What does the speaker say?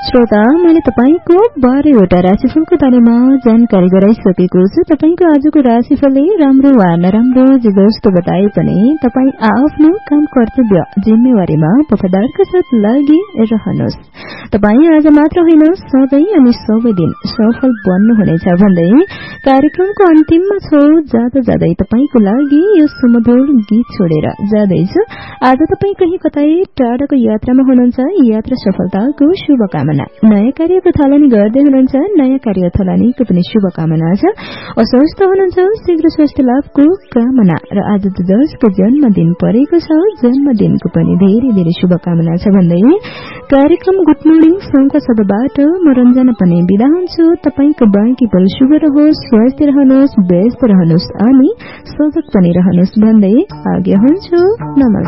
श्रोता, मैले तपाईको 12वटा राशिफलको बारेमा जानकारी गराइसकेको छु। तपाईको आजको राशिफलले राम्रो वा नराम्रो जे जस्तो बताए पनि तपाई आफ्नो काम कर्तव्य जिम्मेवारीमा वफादारका साथ लागि रहनुहोस्। तपाई आज मात्र होइन सधैँ अनि सबै दिन सफल बन्नुहुनेछ भन्दै कार्यक्रमको अन्तिममा छौ जाँदा जाँदै तपाईको लागि यो सुमधुर गीत छोडेर जाँदैछु। आज तपाई कहीँ कतै टाढाको यात्रामा हुनुहुन्छ, यात्रा सफलताको शुभकामना। नयाँ कार्यको थालनी गर्दै हुनुहुन्छ, नयाँ कार्य थालनीको पनि शुभकामना छ। अस्वस्थ हुनुहुन्छ, शीघ्र स्वास्थ्य लाभको कामना। र आज जसको जन्मदिन परेको छ जन्मदिनको पनि धेरै धेरै शुभकामना छ भन्दै कार्यक्रम गुड मर्निङ सङ्घको सभाबाट म रञ्जना पनि बिदा हुन्छु। तपाईको बाँकी पल शुभ रहोस्, स्वस्थ रहनुहोस्, व्यस्त रहनुहोस् अनि सजग पनि रहनुहोस् भन्दै आज्ञा हुन्छु। नमस्कार।